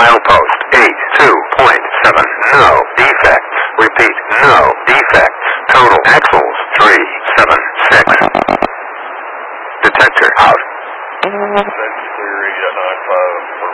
Milepost 82.7. No defects. Repeat, no defects. Total axles 376. Detector out. 6 Sierra 95.